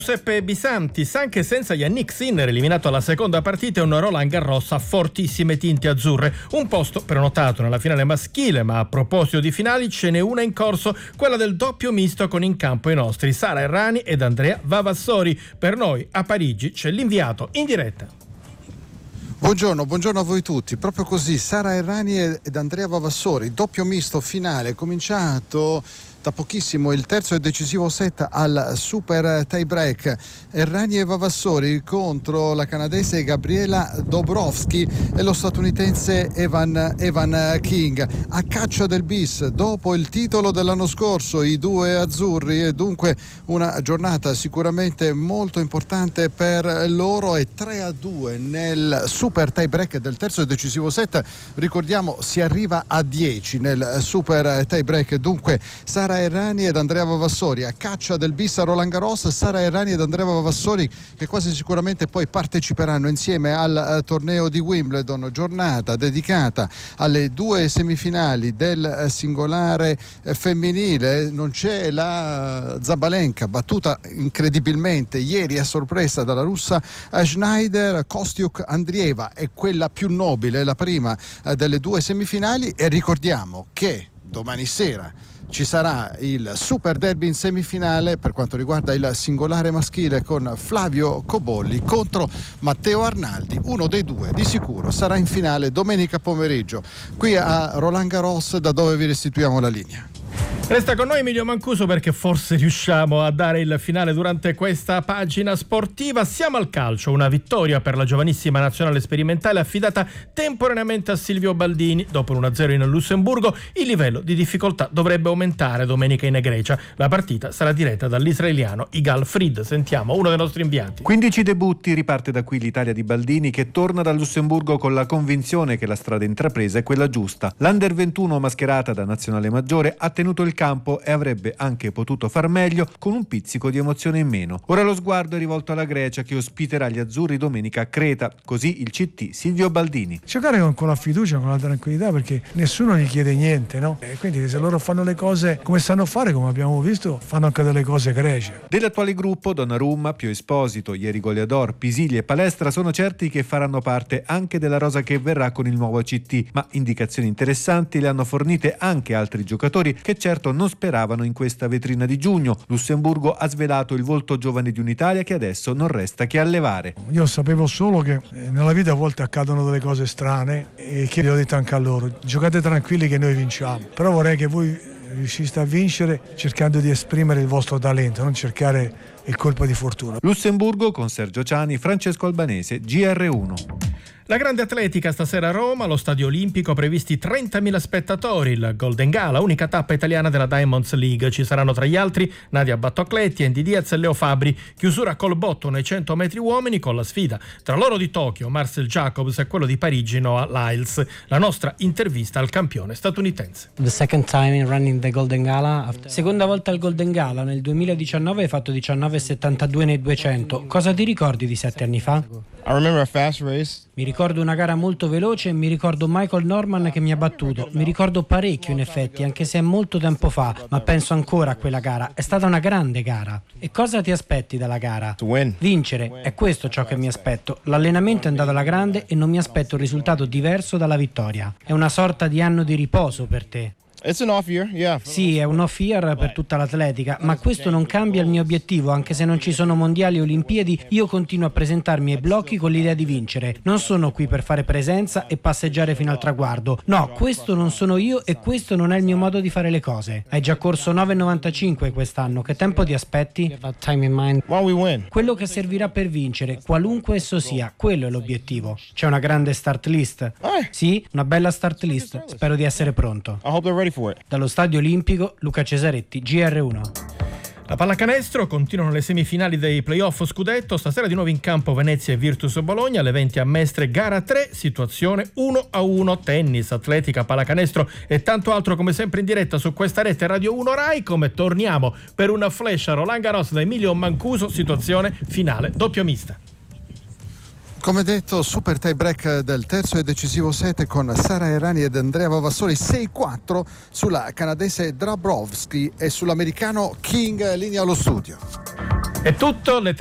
Giuseppe Bisantis, anche senza Yannick Sinner eliminato alla seconda partita, è un Roland Garros a fortissime tinte azzurre. Un posto prenotato nella finale maschile, ma a proposito di finali ce n'è una in corso, quella del doppio misto con in campo i nostri Sara Errani ed Andrea Vavassori. Per noi a Parigi c'è l'inviato in diretta. Buongiorno a voi tutti. Proprio così, Sara Errani ed Andrea Vavassori, doppio misto finale, cominciato da pochissimo il terzo e decisivo set al super tie break. Errani e Vavassori contro la canadese Gabriela Dabrowski e lo statunitense Evan King. A caccia del bis dopo il titolo dell'anno scorso i due azzurri, e dunque una giornata sicuramente molto importante per loro. E 3-2 nel super tie break del terzo e decisivo set. Ricordiamo, si arriva a 10 nel super tie break. Dunque Sara Errani ed Andrea Vavassori a caccia del bis a Roland Garros. Sara Errani ed Andrea Vavassori che quasi sicuramente poi parteciperanno insieme al torneo di Wimbledon, giornata dedicata alle due semifinali del singolare femminile. Non c'è la Zabalenka, battuta incredibilmente ieri a sorpresa dalla russa Schneider. Kostyuk Andrieva è quella più nobile, la prima delle due semifinali, e ricordiamo che domani sera ci sarà il Super Derby in semifinale per quanto riguarda il singolare maschile con Flavio Cobolli contro Matteo Arnaldi. Uno dei due di sicuro sarà in finale domenica pomeriggio qui a Roland Garros, da dove vi restituiamo la linea. Resta con noi Emilio Mancuso, perché forse riusciamo a dare il finale durante questa pagina sportiva. Siamo al calcio, una vittoria per la giovanissima nazionale sperimentale affidata temporaneamente a Silvio Baldini. Dopo l'1-0 in Lussemburgo il livello di difficoltà dovrebbe aumentare domenica in Grecia. La partita sarà diretta dall'israeliano Igal Fried. Sentiamo uno dei nostri inviati. 15 debutti, riparte da qui l'Italia di Baldini, che torna dal Lussemburgo con la convinzione che la strada intrapresa è quella giusta. L'Under 21, mascherata da nazionale maggiore, ha tenuto il campo e avrebbe anche potuto far meglio con un pizzico di emozione in meno. Ora lo sguardo è rivolto alla Grecia, che ospiterà gli azzurri domenica a Creta. Così il CT Silvio Baldini. Giocare con la fiducia, con la tranquillità, perché nessuno gli chiede niente, no? E quindi se loro fanno le cose come sanno fare, come abbiamo visto, fanno anche delle cose gregie. Dell'attuale gruppo, Donnarumma, Pio Esposito, ieri Goliador, Pisilli e Palestra sono certi che faranno parte anche della rosa che verrà con il nuovo CT, ma indicazioni interessanti le hanno fornite anche altri giocatori che certo non speravano in questa vetrina di giugno. Lussemburgo ha svelato il volto giovane di un'Italia che adesso non resta che allevare. Io sapevo solo che nella vita a volte accadono delle cose strane, e che gli ho detto anche a loro: giocate tranquilli che noi vinciamo, però vorrei che voi riusciste a vincere cercando di esprimere il vostro talento, non cercare il colpo di fortuna. Lussemburgo con Sergio Ciani, Francesco Albanese, GR1. La grande atletica stasera a Roma, allo Stadio Olimpico, previsti 30.000 spettatori, il Golden Gala, unica tappa italiana della Diamonds League. Ci saranno tra gli altri Nadia Battocletti, Andy Diaz e Leo Fabri. Chiusura col botto nei 100 metri uomini con la sfida tra l'oro di Tokyo, Marcel Jacobs, e quello di Parigi, Noah Lyles. La nostra intervista al campione statunitense. Seconda volta al Golden Gala, nel 2019 hai fatto 19,72 nei 200. Cosa ti ricordi di 7 anni fa? Mi ricordo una gara molto veloce e mi ricordo Michael Norman che mi ha battuto. Mi ricordo parecchio in effetti, anche se è molto tempo fa, ma penso ancora a quella gara. È stata una grande gara. E cosa ti aspetti dalla gara? Vincere, è questo ciò che mi aspetto. L'allenamento è andato alla grande e non mi aspetto un risultato diverso dalla vittoria. È una sorta di anno di riposo per te. Sì, è un off year per tutta l'atletica, ma questo non cambia il mio obiettivo. Anche se non ci sono mondiali e olimpiadi, io continuo a presentarmi ai blocchi con l'idea di vincere. Non sono qui per fare presenza e passeggiare fino al traguardo. No, questo non sono io e questo non è il mio modo di fare le cose. Hai già corso 9,95 quest'anno, che tempo ti aspetti? Quello che servirà per vincere, qualunque esso sia, quello è l'obiettivo. C'è una grande start list? Sì, una bella start list. Spero di essere pronto. Dallo Stadio Olimpico, Luca Cesaretti, GR1. La pallacanestro, continuano le semifinali dei playoff scudetto. Stasera di nuovo in campo Venezia e Virtus Bologna, alle 20 a Mestre, gara 3, situazione 1-1. Tennis, atletica, pallacanestro e tanto altro come sempre in diretta su questa rete Radio 1 Rai. Come torniamo per una flash a Roland Garros da Emilio Mancuso, situazione finale doppio mista. Come detto, super tie break del terzo e decisivo set con Sara Errani ed Andrea Vavassori, 6-4 sulla canadese Dabrowski e sull'americano King. Linea allo studio. È tutto. Le